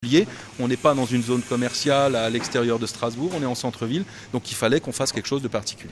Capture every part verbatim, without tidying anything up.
oublier, on n'est pas dans une zone commerciale à l'extérieur de Strasbourg, on est en centre-ville, donc il fallait qu'on fasse quelque chose de particulier.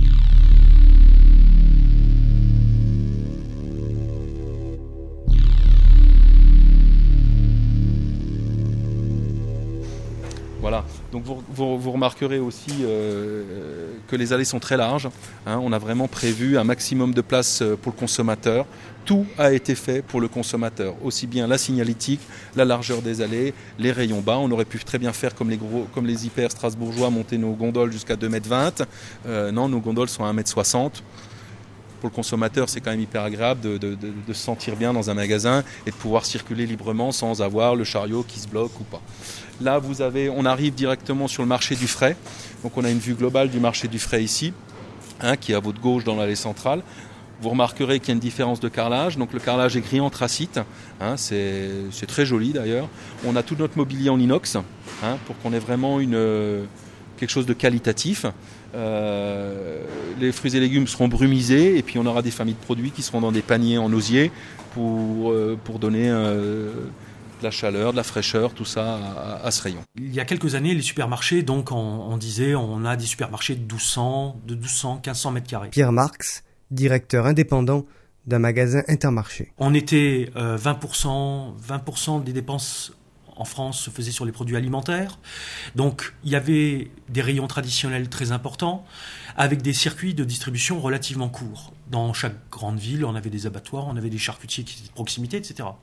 Voilà, donc vous, vous, vous remarquerez aussi euh, que les allées sont très larges. Hein, on a vraiment prévu un maximum de place pour le consommateur. Tout a été fait pour le consommateur, aussi bien la signalétique, la largeur des allées, les rayons bas. On aurait pu très bien faire comme les, gros, comme les hyper strasbourgeois, monter nos gondoles jusqu'à deux mètres vingt. Euh, non, nos gondoles sont à un mètre soixante. Pour le consommateur, c'est quand même hyper agréable de, de, de, de se sentir bien dans un magasin et de pouvoir circuler librement sans avoir le chariot qui se bloque ou pas. Là, vous avez, on arrive directement sur le marché du frais. Donc, on a une vue globale du marché du frais ici, hein, qui est à votre gauche dans l'allée centrale. Vous remarquerez qu'il y a une différence de carrelage. Donc, le carrelage est gris anthracite. Hein, c'est, c'est très joli d'ailleurs. On a tout notre mobilier en inox, hein, pour qu'on ait vraiment une, quelque chose de qualitatif. Euh, les fruits et légumes seront brumisés et puis on aura des familles de produits qui seront dans des paniers en osier pour, euh, pour donner euh, de la chaleur, de la fraîcheur, tout ça à, à ce rayon. Il y a quelques années, les supermarchés, donc on, on disait on a des supermarchés de douze cents, de douze cents, quinze cents mètres carrés. Pierre Marx, directeur indépendant d'un magasin Intermarché. On était euh, vingt pour cent, vingt pour cent des dépenses en France se faisait sur les produits alimentaires. Donc il y avait des rayons traditionnels très importants avec des circuits de distribution relativement courts. Dans chaque grande ville, on avait des abattoirs, on avait des charcutiers qui étaient de proximité, et cetera.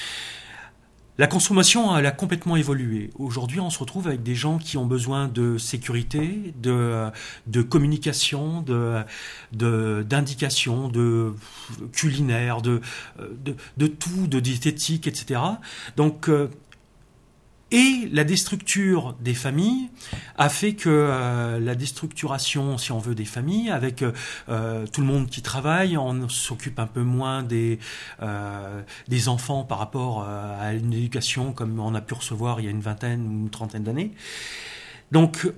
La consommation, elle a complètement évolué. Aujourd'hui, on se retrouve avec des gens qui ont besoin de sécurité, de, de communication, de, de, d'indications, de culinaire, de, de, de tout, de diététique, et cetera. Donc, euh, Et la déstructure des familles a fait que euh, la déstructuration, si on veut, des familles, avec euh, tout le monde qui travaille, on s'occupe un peu moins des, euh, des enfants par rapport euh, à une éducation comme on a pu recevoir il y a une vingtaine ou une trentaine d'années. Donc,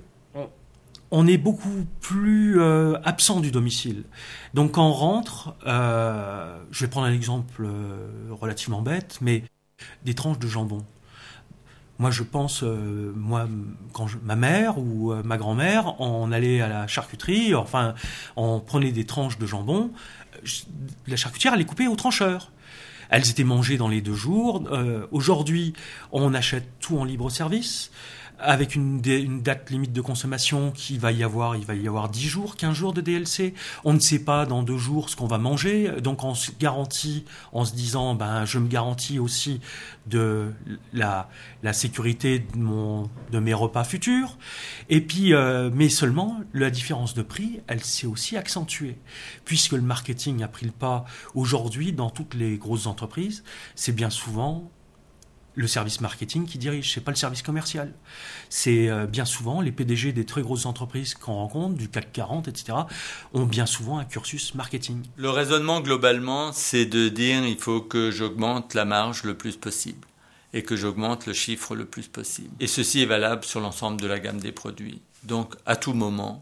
on est beaucoup plus euh, absent du domicile. Donc, quand on rentre, euh, je vais prendre un exemple euh, relativement bête, mais des tranches de jambon. Moi, je pense, euh, moi, quand je, ma mère ou euh, ma grand-mère, on allait à la charcuterie, enfin, on prenait des tranches de jambon. Je, la charcutière, elle les coupait au trancheur. Elles étaient mangées dans les deux jours. Euh, aujourd'hui, on achète tout en libre-service, avec une, une date limite de consommation qui va y avoir, il va y avoir dix jours, quinze jours de D L C. On ne sait pas dans deux jours ce qu'on va manger, donc on se garantit en se disant, ben, je me garantis aussi de la, la sécurité de, mon, de mes repas futurs. Et puis, euh, mais seulement, la différence de prix, elle s'est aussi accentuée. Puisque le marketing a pris le pas aujourd'hui dans toutes les grosses entreprises, c'est bien souvent le service marketing qui dirige, c'est pas le service commercial. C'est euh, bien souvent les P D G des très grosses entreprises qu'on rencontre, du C A C quarante, et cetera, ont bien souvent un cursus marketing. Le raisonnement, globalement, c'est de dire il faut que j'augmente la marge le plus possible et que j'augmente le chiffre le plus possible. Et ceci est valable sur l'ensemble de la gamme des produits. Donc, à tout moment,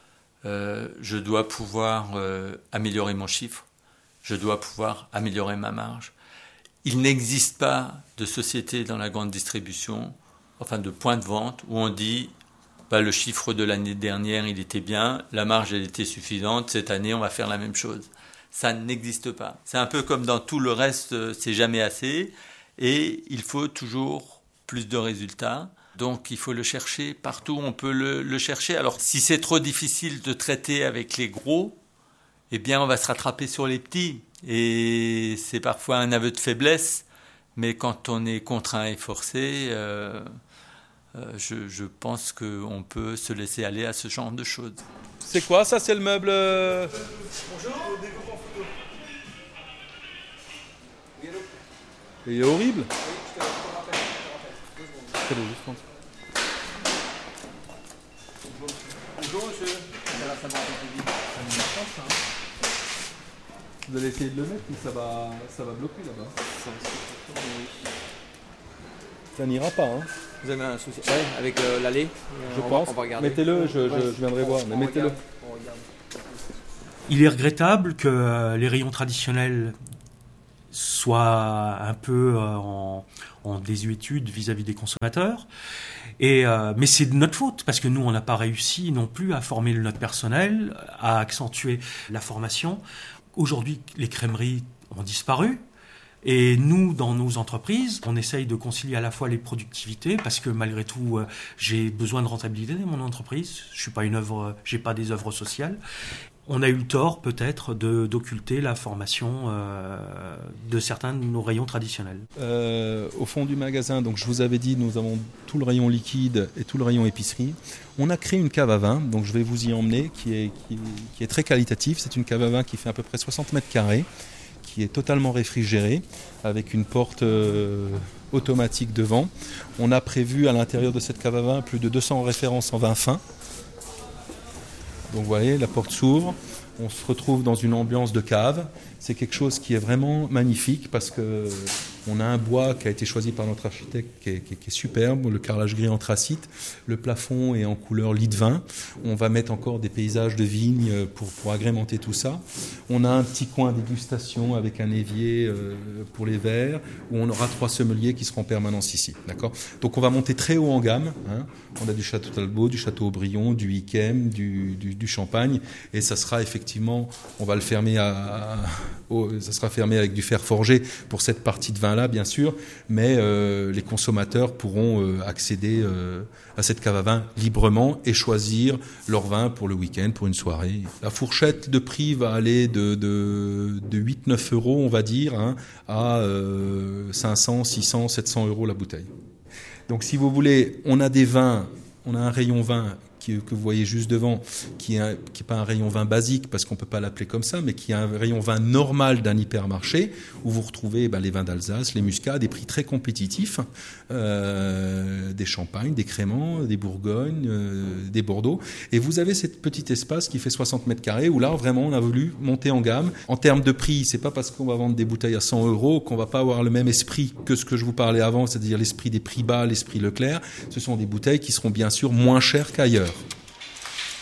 euh, je dois pouvoir euh, améliorer mon chiffre, je dois pouvoir améliorer ma marge. Il n'existe pas de société dans la grande distribution, enfin de point de vente, où on dit bah, le chiffre de l'année dernière, il était bien, la marge, elle était suffisante, cette année, on va faire la même chose. Ça n'existe pas. C'est un peu comme dans tout le reste, c'est jamais assez, et il faut toujours plus de résultats. Donc il faut le chercher partout, on peut le, le chercher. Alors si c'est trop difficile de traiter avec les gros, eh bien on va se rattraper sur les petits. Et c'est parfois un aveu de faiblesse, mais quand on est contraint et forcé, euh, euh, je, je pense qu'on peut se laisser aller à ce genre de choses. C'est quoi ça? C'est le meuble euh... Bonjour. Il est horrible. Oui, je te rappelle. Je te rappelle. Deux secondes. Bonjour monsieur. Ça va un peu. Vous allez essayer de le mettre, mais ça va, ça va bloquer là-bas. Ça, ça n'ira pas, hein. Vous avez un souci ouais, avec euh, l'allée Je on pense. Va, on va regarder. Mettez-le, je, ouais. je, je viendrai on, voir. Mais on mettez-le. Regarde, regarde. Il est regrettable que euh, les rayons traditionnels soit un peu euh, en, en désuétude vis-à-vis des consommateurs. Et, euh, mais c'est de notre faute, parce que nous, on n'a pas réussi non plus à former notre personnel, à accentuer la formation. Aujourd'hui, les crèmeries ont disparu. Et nous, dans nos entreprises, on essaye de concilier à la fois les productivités, parce que malgré tout, euh, j'ai besoin de rentabilité dans mon entreprise. Je suis pas une œuvre, j'ai pas des œuvres sociales. On a eu le tort, peut-être, de, d'occulter la formation euh, de certains de nos rayons traditionnels. Euh, au fond du magasin, donc je vous avais dit, nous avons tout le rayon liquide et tout le rayon épicerie. On a créé une cave à vin, donc je vais vous y emmener, qui est, qui, qui est très qualitative. C'est une cave à vin qui fait à peu près soixante mètres carrés, qui est totalement réfrigérée, avec une porte euh, automatique devant. On a prévu à l'intérieur de cette cave à vin plus de deux cents références en vin fin. Donc vous voyez, la porte s'ouvre, on se retrouve dans une ambiance de cave. C'est quelque chose qui est vraiment magnifique parce qu'on a un bois qui a été choisi par notre architecte qui est, qui est, qui est superbe, le carrelage gris anthracite. Le plafond est en couleur lit de vin. On va mettre encore des paysages de vignes pour, pour agrémenter tout ça. On a un petit coin dégustation avec un évier euh, pour les verres où on aura trois sommeliers qui seront en permanence ici. D'accord ? Donc on va monter très haut en gamme. Hein. On a du Château Talbot, du Château Aubryon, du Yquem, du, du, du Champagne. Et ça sera effectivement, on va le fermer à... à Oh, ça sera fermé avec du fer forgé pour cette partie de vin-là, bien sûr, mais euh, les consommateurs pourront euh, accéder euh, à cette cave à vin librement et choisir leur vin pour le week-end, pour une soirée. La fourchette de prix va aller de, de, de huit à neuf euros, on va dire, hein, à euh, cinq cents, six cents, sept cents euros la bouteille. Donc si vous voulez, on a des vins, on a un rayon vin Qui, que vous voyez juste devant, qui n'est pas un rayon vin basique, parce qu'on ne peut pas l'appeler comme ça, mais qui est un rayon vin normal d'un hypermarché, où vous retrouvez ben, les vins d'Alsace, les muscats, à des prix très compétitifs, euh, des champagnes, des créments, des bourgognes, euh, des bordeaux. Et vous avez cet petit espace qui fait soixante mètres carrés, où là, vraiment, on a voulu monter en gamme. En termes de prix, c'est pas parce qu'on va vendre des bouteilles à cent euros qu'on va pas avoir le même esprit que ce que je vous parlais avant, c'est-à-dire l'esprit des prix bas, l'esprit Leclerc. Ce sont des bouteilles qui seront bien sûr moins chères qu'ailleurs.